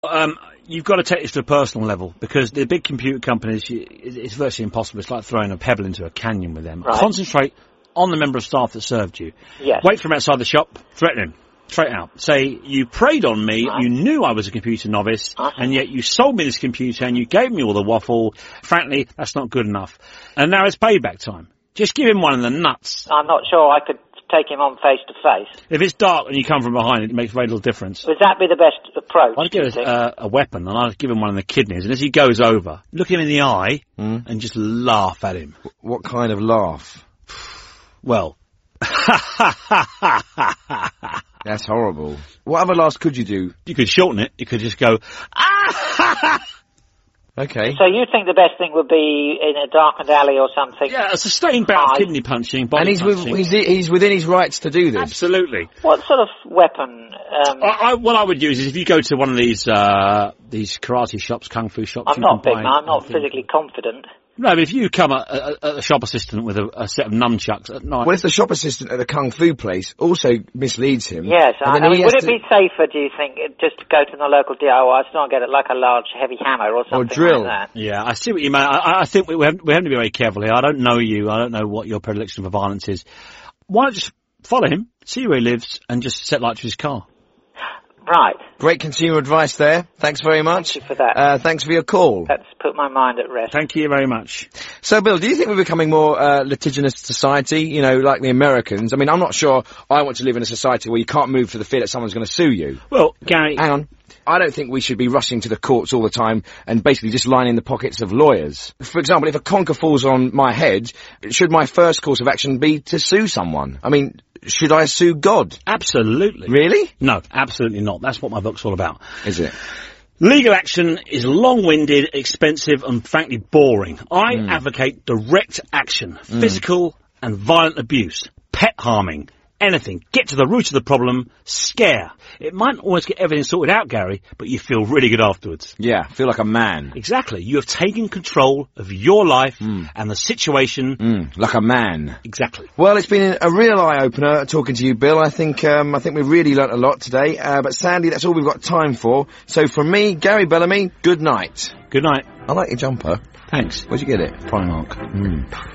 You've got to take this to a personal level, because the big computer companies, it's virtually impossible. It's like throwing a pebble into a canyon with them. Right. Concentrate on the member of staff that served you. Yes. Wait for him outside the shop, threaten him. Straight out. Say, you preyed on me, you knew I was a computer novice, and yet you sold me this computer and you gave me all the waffle. Frankly, that's not good enough. And now it's payback time. Just give him one in the nuts. I'm not sure I could take him on face to face. If it's dark and you come from behind, it makes very little difference. Would that be the best approach? I'd give a weapon, and I'd give him one in the kidneys, and as he goes over, look him in the eye and just laugh at him. What kind of laugh? Well, that's horrible. What other laughs could you do? You could shorten it. You could just go, Okay. So you think the best thing would be in a darkened alley or something? Yeah, a sustained bout of kidney punching, body and he's within his rights to do this? Absolutely. What sort of weapon? What I would use is if you go to one of these karate shops, kung fu shops. I'm not big, man. I'm not physically confident. No, but if you come at a shop assistant with a set of nunchucks at night... Well, if the shop assistant at the kung fu place also misleads him... Yes, I mean, would it be safer, do you think, just to go to the local DIY store and get it like a large heavy hammer or something or drill. like that? Yeah, I see what you mean. I think we have to be very careful here. I don't know you. I don't know what your predilection for violence is. Why not just follow him, see where he lives, and just set light to his car? Right. Great consumer advice there. Thanks very much. Thank you for that. Thanks for your call. That's put my mind at rest. Thank you very much. So, Bill, do you think we're becoming more litigious society, you know, like the Americans? I mean, I'm not sure I want to live in a society where you can't move for the fear that someone's going to sue you. Well, Gary... Hang on. I don't think we should be rushing to the courts all the time and basically just lining the pockets of lawyers. For example, if a conker falls on my head, should my first course of action be to sue someone? I mean... should I sue God? Absolutely. Really? No, absolutely not. That's what my book's all about. Is it? Legal action is long-winded, expensive, and frankly boring. I advocate direct action, physical and violent abuse, pet harming, anything. Get to the root of the problem, scare. It might not always get everything sorted out, Gary, but you feel really good afterwards. Yeah, feel like a man. Exactly. You have taken control of your life and the situation. Like a man. Exactly. Well, it's been a real eye-opener talking to you, Bill. I think we've really learnt a lot today. But sadly, that's all we've got time for. So from me, Gary Bellamy, good night. Good night. I like your jumper. Thanks. Where'd you get it? Primark.